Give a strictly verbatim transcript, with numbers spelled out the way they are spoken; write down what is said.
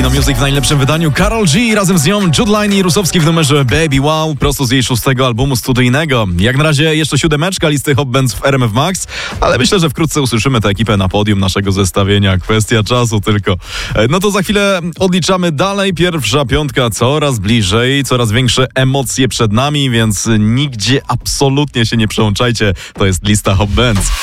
Latino Music w najlepszym wydaniu. Karol G razem z nią Jude Line i Rusowski w numerze Baby Wow, prosto z jej szóstego albumu studyjnego. Jak na razie jeszcze siódemeczka listy Hot Bands w R M F Max, ale myślę, że wkrótce usłyszymy tę ekipę na podium naszego zestawienia. Kwestia czasu tylko. No to za chwilę odliczamy dalej. Pierwsza piątka coraz bliżej, coraz większe emocje przed nami, więc nigdzie absolutnie się nie przełączajcie. To jest lista Hot Bands.